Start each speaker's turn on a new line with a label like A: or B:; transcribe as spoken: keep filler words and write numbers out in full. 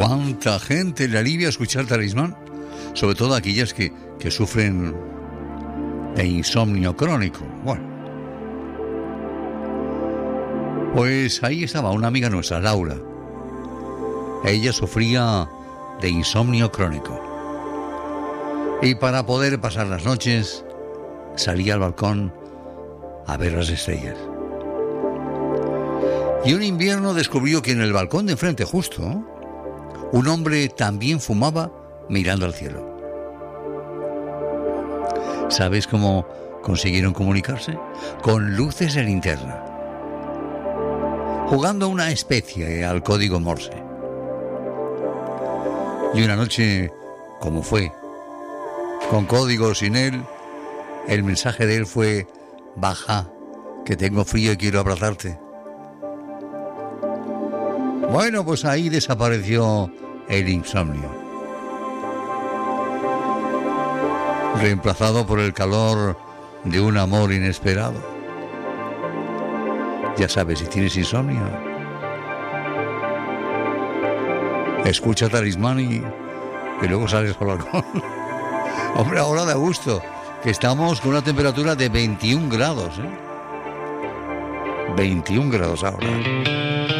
A: ¿Cuánta gente le alivia escuchar Talismán? Sobre todo aquellas que, que sufren de insomnio crónico. Bueno, pues ahí estaba una amiga nuestra, Laura. Ella sufría de insomnio crónico. Y para poder pasar las noches, salía al balcón a ver las estrellas. Y un invierno descubrió que en el balcón de enfrente justo, un hombre también fumaba mirando al cielo. ¿Sabes cómo consiguieron comunicarse? Con luces de linterna, jugando una especie al código Morse. Y una noche, como fue, con código sin él, el mensaje de él fue: baja, que tengo frío y quiero abrazarte. Bueno, pues ahí desapareció el insomnio, reemplazado por el calor de un amor inesperado. Ya sabes, si tienes insomnio, escucha Talismán y, y luego sales al balcón. Hombre, ahora da gusto, que estamos con una temperatura de veintiún grados, ¿eh? veintiún grados ahora.